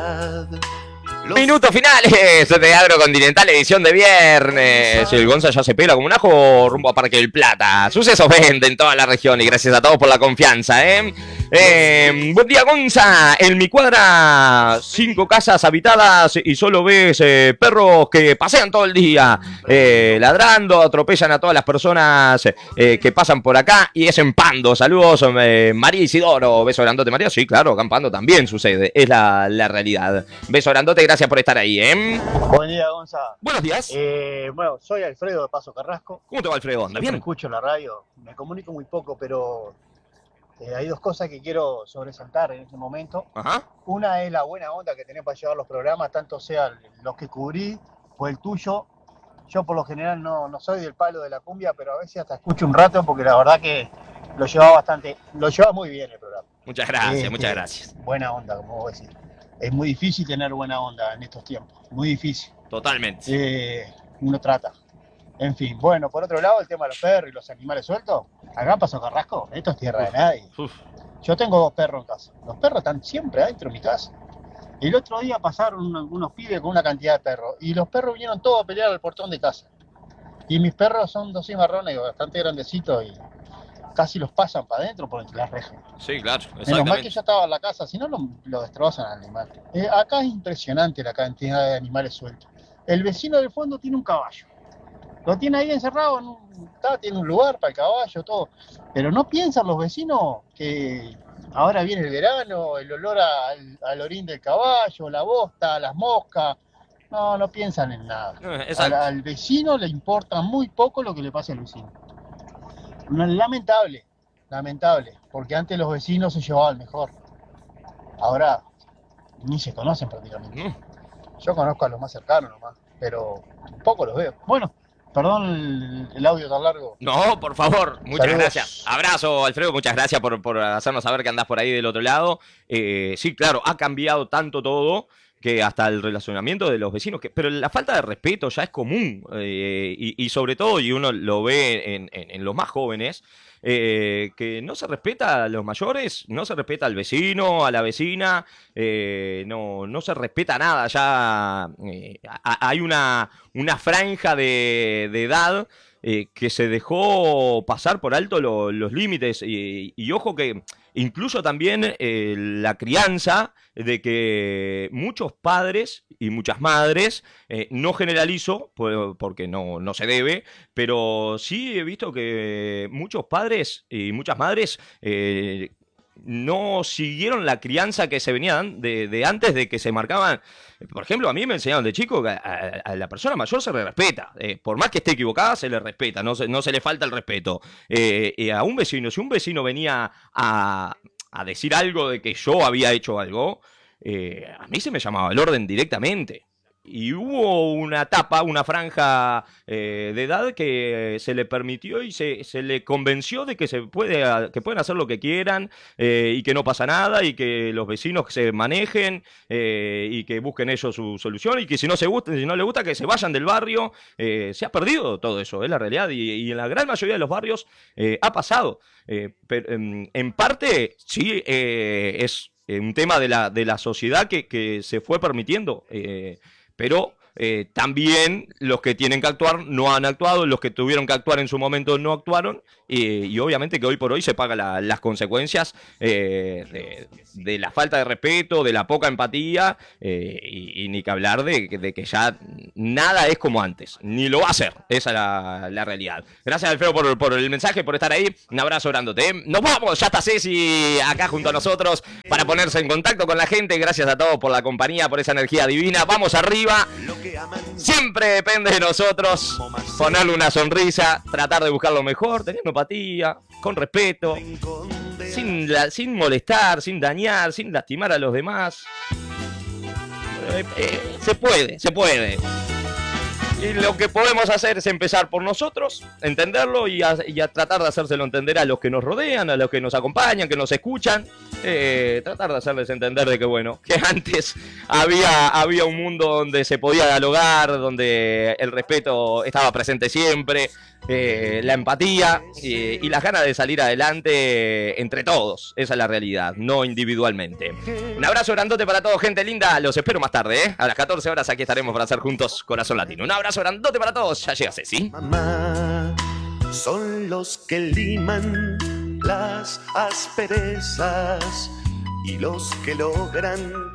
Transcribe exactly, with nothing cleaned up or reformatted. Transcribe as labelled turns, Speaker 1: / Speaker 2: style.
Speaker 1: Minutos finales de Agrocontinental, edición de viernes. El Gonza ya se pela como un ajo rumbo a Parque del Plata. Sucesos vende en toda la región y gracias a todos por la confianza, ¿eh? Eh, buen día, Gonza. En mi cuadra, cinco casas habitadas y solo ves eh, perros que pasean todo el día, eh, ladrando, atropellan a todas las personas eh, que pasan por acá y es en Pando. Saludos, eh, María Isidoro. Beso grandote, María. Sí, claro, acá en Pando también sucede. Es la, la realidad. Beso grandote, gracias por estar ahí, ¿eh?
Speaker 2: Buen día, Gonza.
Speaker 1: Buenos días.
Speaker 2: Eh, bueno, soy Alfredo de Paso Carrasco.
Speaker 1: ¿Cómo te va, Alfredo? ¿Anda bien?
Speaker 2: Escucho la radio, me comunico muy poco, pero eh, hay dos cosas que quiero sobresaltar en este momento.
Speaker 1: Ajá.
Speaker 2: Una es la buena onda que tenés para llevar los programas, tanto sean los que cubrí o el tuyo. Yo por lo general no, no soy del palo de la cumbia, pero a veces hasta escucho un rato porque la verdad que lo lleva bastante, lo lleva muy bien el programa.
Speaker 1: Muchas gracias,
Speaker 2: Este,
Speaker 1: muchas gracias.
Speaker 2: Buena onda, como vos decís. Es muy difícil tener buena onda en estos tiempos, muy difícil.
Speaker 1: Totalmente.
Speaker 2: Eh, uno trata. En fin, bueno, por otro lado, el tema de los perros y los animales sueltos. Acá en Paso Carrasco, esto es tierra de nadie.
Speaker 1: Uf.
Speaker 2: Yo tengo dos perros en casa. Los perros están siempre adentro de mi casa. El otro día pasaron unos pibes con una cantidad de perros y los perros vinieron todos a pelear al portón de casa. Y mis perros son dos cimarrones bastante grandecitos y casi los pasan para adentro por entre las rejas.
Speaker 1: Sí, claro, exactamente.
Speaker 2: Menos mal que ya estaba en la casa, si no lo, lo destrozan al animal. Eh, acá es impresionante la cantidad de animales sueltos. El vecino del fondo tiene un caballo. Lo tiene ahí encerrado, en un, está, tiene un lugar para el caballo, todo. Pero no piensan los vecinos que ahora viene el verano, el olor a, al, al orín del caballo, la bosta, las moscas. No, no piensan en nada. Al, al vecino le importa muy poco lo que le pase al vecino. Lamentable, lamentable, porque antes los vecinos se llevaban mejor. Ahora ni se conocen prácticamente.
Speaker 1: Mm.
Speaker 2: Yo conozco a los más cercanos nomás, pero poco los veo. Bueno, perdón el, el audio tan largo.
Speaker 1: No, por favor, muchas
Speaker 2: Saludos.
Speaker 1: gracias. Abrazo, Alfredo, muchas gracias por, por hacernos saber que andás por ahí del otro lado. Eh, sí, claro, ha cambiado tanto todo que hasta el relacionamiento de los vecinos, que, pero la falta de respeto ya es común, eh, y, y sobre todo, y uno lo ve en, en, en los más jóvenes, eh, que no se respeta a los mayores, no se respeta al vecino, a la vecina, eh, no, no se respeta nada, ya eh, a, hay una, una franja de, de edad eh, que se dejó pasar por alto lo, los límites, y, y ojo que incluso también eh, la crianza de que muchos padres y muchas madres, eh, no generalizo por, porque no, no se debe, pero sí he visto que muchos padres y muchas madres eh, no siguieron la crianza que se venía de, de antes de que se marcaban. Por ejemplo, a mí me enseñaron de chico que a, a, a la persona mayor se le respeta. Eh, por más que esté equivocada, se le respeta, no se, no se le falta el respeto. Eh, eh, a un vecino, si un vecino venía a, a decir algo de que yo había hecho algo, eh, a mí se me llamaba el orden directamente. Y hubo una etapa, una franja eh, de edad que se le permitió y se, se le convenció de que se puede, que pueden hacer lo que quieran, eh, y que no pasa nada, y que los vecinos se manejen, eh, y que busquen ellos su solución, y que si no se gusta, si no les gusta, que se vayan del barrio. Eh, se ha perdido todo eso, es la realidad, y, y en la gran mayoría de los barrios eh, ha pasado. Eh, pero, en, en parte sí eh, es un tema de la, de la sociedad que, que se fue permitiendo. Eh, Pero eh, también los que tienen que actuar no han actuado, los que tuvieron que actuar en su momento no actuaron, y, y obviamente que hoy por hoy se pagan la, las consecuencias eh, de, de la falta de respeto, de la poca empatía, eh, y, y ni que hablar de, de que ya nada es como antes, ni lo va a ser, esa es la, la realidad. Gracias, Alfredo, por, por el mensaje, por estar ahí, un abrazo grandote, ¿eh? Nos vamos, ya está Ceci acá junto a nosotros para ponerse en contacto con la gente. Gracias a todos por la compañía, por esa energía divina. Vamos arriba. Siempre depende de nosotros ponerle una sonrisa, tratar de buscar lo mejor, teniendo empatía, con respeto, sin, la, sin molestar, sin dañar, sin lastimar a los demás. Eh, eh, se puede, se puede. Y lo que podemos hacer es empezar por nosotros, entenderlo y a, y a tratar de hacérselo entender a los que nos rodean, a los que nos acompañan, que nos escuchan. Eh, tratar de hacerles entender de que, bueno, que antes había, había un mundo donde se podía dialogar, donde el respeto estaba presente siempre, eh, la empatía y, y las ganas de salir adelante entre todos. Esa es la realidad, no individualmente. Un abrazo grandote para todos, gente linda. Los espero más tarde, ¿eh? A las catorce horas aquí estaremos para hacer juntos Corazón Latino. Un abrazo grandote para todos. Ya llega Ceci.
Speaker 3: Mamá, son los que liman las asperezas y los que logran